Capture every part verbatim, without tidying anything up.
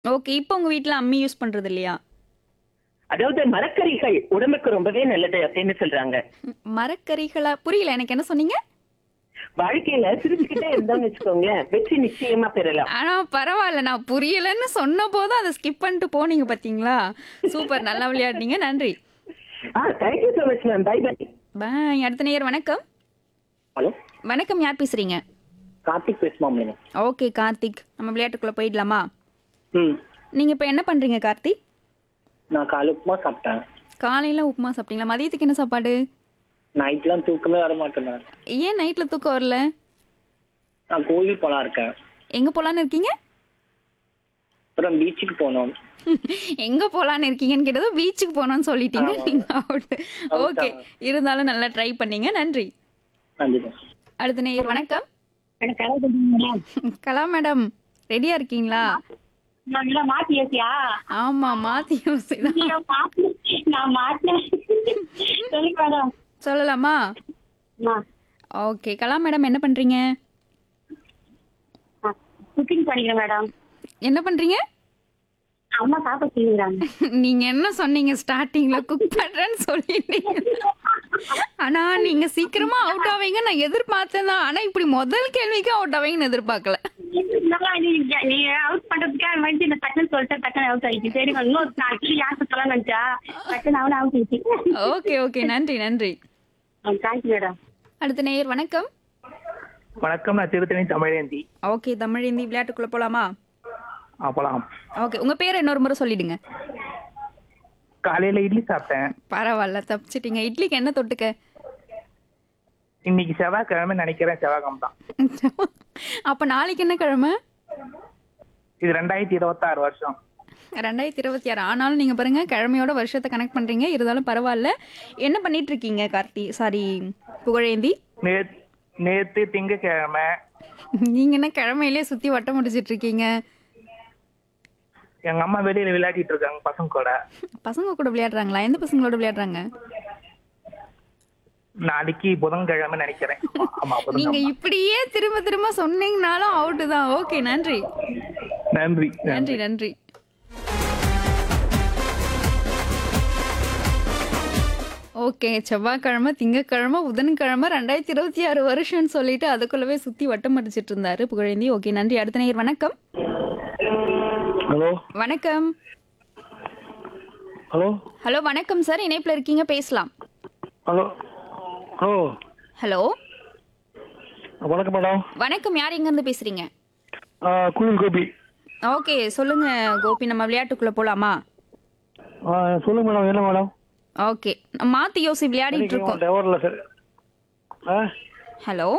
Okay. இப்போ உங்க வீட்ல அம்மி யூஸ் பண்றது இல்லையா? அதாவது மரக்கறிகள் உடம்புக்கு ரொம்பவே நல்லது அப்படின்னு சொல்றாங்க. ம். மரக்கறிகளா? புரியல. எனக்கு என்ன சொன்னீங்க? வாழ்க்கையில சிரிச்சுக்கிட்டே இருந்தோம்னு வச்சுக்கோங்களேன், வெற்றி நிச்சயமா பெறலாம். ஆனா பரவால்ல. நான் புரியலன்னு சொன்னபோது அத ஸ்கிப் பண்ணிட்டு போனீங்க பார்த்தீங்களா? சூப்பர். நல்லா விளையாடுனீங்க. நன்றி. ஆ thank you so much ma'am. By by. பாய். அடுத்த நேயர் வணக்கம். ஹலோ, வணக்கம். யார் பேசுறீங்க? கார்த்திக் பேசுமாம் மேடம். ஓகே கார்த்திக். நம்ம விளையாட்டுக்குள்ள போயிடலாமா? ம் நீங்க இப்ப என்ன பண்றீங்க கார்த்திக்? நான் காலை உப்புமா சாப்பிட்டேன். காலையில உப்புமா சாப்பிட்டீங்களா? மதியத்துக்கு என்ன சாப்பாடு? நைட்லாம் தூக்கமே வர மாட்டேன். ஏன் நைட்ல தூக்கம் வரல? நான் கோயில் போலாம் இருக்கேன். எங்க போலான்னு இருக்கீங்க? அப்புறம் பீச்சுக்கு போனோம். எங்க போலான்னு இருக்கீங்கன்னு கேட்டது பீச்சுக்கு போனோம்னு சொல்லிட்டீங்க. ஆமா. நீங்க அவுட். Out okay. ஆ. இருந்தாலும் நல்லா ட்ரை பண்ணீங்க. நன்றி. கண்டிப்பா. அடுத்த நேயர் வணக்கம். எனக்கு கலர் கொடுங்க. கலா மேடம் ரெடியா இருக்கீங்களா? நான் நல்லா மாத்தி ஏசியா? ஆமா மாத்தி யோசிதான். நீங்க மாத்தி நான் மாத்தினேன். சொல்லுங்க மேடம். சொல்லலாமா? ஆ, ஓகே. கலா மேடம் என்ன பண்றீங்க? ஆ, குக்கிங் பண்ணிக்கிறேன் மேடம். என்ன பண்றீங்க? அம்மா சாப்பிட செய்யுறாங்க. நீங்க என்ன சொன்னீங்க ஸ்டார்டிங்ல குக் பண்றேன்னு சொல்லிட்டீங்க. ஆனா நீங்க சீக்கிரமா அவுட் ஆவீங்க நான் எதிர்பார்த்தேன் தான். ஆனா இப்படி முதல் கேள்விக்கு அவுட் ஆவீங்கன்னு எதிர்பார்க்கல. நீங்க நீங்க அவுட் பண்றதுக்காக வந்து இந்த டக்குன்னு சொல்லிட்டு டக்குன்னு அவுட் ஆயிடுச்சு. சரி இன்னொரு நான் யாருக்கு சொல்ல நினைச்சா டக்குன்னு அவனு அவுட் ஆயிடுச்சு. Okay okay. நன்றி நன்றி. Thank you madam. அடுத்த நேயர் வணக்கம். வணக்கம், நான் திருத்தணி தமிழேந்தி. ஓகே. தமிழ் இந்தி விளையாட்டுக்குள்ள போலாமா? அப்பலாம் ஓகே. உங்க பேரை இன்னொரு முறை சொல்லிடுங்க. காலையில இட்லி சாப்பிட்டேன். பரவாயில்ல தப்பிச்சிட்டீங்க. இட்லிக்கு என்ன தொட்டுக்க? இன்னைக்கு செவ்வாய்க்கிழமை நினைக்கிறேன், செவ்வாய்க்கிழமை தான். அப்ப நாளைக்கு என்ன கிழமை? இது ரெண்டாயிரத்தி இருபத்தி ஆறு வருஷம். ரெண்டாயிரத்தி இருபத்தி ஆறு ஆனாலும் நீங்க பாருங்க கிழமையோட வருஷத்தை கனெக்ட் பண்றீங்க. இருந்தாலும் பரவாயில்ல. என்ன பண்ணிட்டு இருக்கீங்க கார்த்தி? சாரி புகழேந்தி. நே நேத்து திங்கக்கிழமை. நீங்க என்ன கிழமையிலே சுத்தி வட்டம் முடிச்சிட்டு இருக்கீங்க? எங்க அம்மா வெளியில விளையாடிட்டு இருக்காங்க பசங்க கூட. பசங்க கூட விளையாடுறாங்களா? எந்த பசங்களோட விளையாடுறாங்க? நாளைக்கு புதன்கிழமை நினைக்கிறேன். ஆமா நீங்க புதன்கிழமை. இப்படியே திரும்ப திரும்ப சொன்னீங்கனாலும் அவுட் தான். ஓகே நன்றி. நன்றி நன்றி நன்றி. ஓகே. செவ்வாய்க்கிழமை, திங்கக்கிழமை, புதன்கிழமை ரெண்டாயிரத்தி இருபத்தி ஆறு வருஷம்னு சொல்லிட்டு அதுக்குள்ளவே சுத்தி வட்டம் அடிச்சிட்டு இருந்தாரு புகழேந்தி. ஓகே நன்றி. அடுத்த நேயர் வணக்கம். ஹலோ வணக்கம். ஹலோ ஹலோ வணக்கம் சார். இணைப்புல இருக்கீங்க பேசலாம். ஹலோ ஹலோ ஹலோ வணக்கம் மேடம். வணக்கம். யார் எங்க இருந்து பேசுறீங்க? குயில் கோபி. ஓகே சொல்லுங்க கோபி. நம்ம விளையாட்டுக்குள்ள போலாமா? சொல்லுங்க மேடம். என்ன மேடம்? ஓகே. மாத்தி யோசி விளையாடிட்டு இருக்கோம். டவர்ல சார். ஹலோ.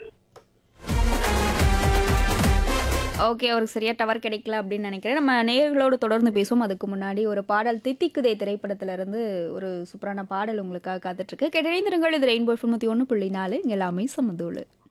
ஓகே. அவருக்கு சரியா டவர் கிடைக்கல அப்படின்னு நினைக்கிறேன். நம்ம நேயர்களோடு தொடர்ந்து பேசுவோம். அதுக்கு முன்னாடி ஒரு பாடல் தித்திக்குதே திரைப்படத்துல இருந்து ஒரு சூப்பரான பாடல் உங்களுக்காக காத்துட்டு இருக்கு. கேட்டறிந்திருங்கள். இது ரெயின்போ தொண்ணூத்தி ஒன்று புள்ளி நாலு எல்லாமே சமதூளு.